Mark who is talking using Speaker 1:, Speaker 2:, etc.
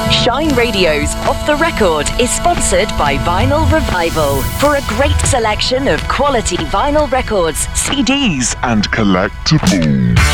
Speaker 1: Shine Radio's Off the Record is sponsored by Vinyl Revival. For a great selection of quality vinyl records,
Speaker 2: CDs, and collectibles.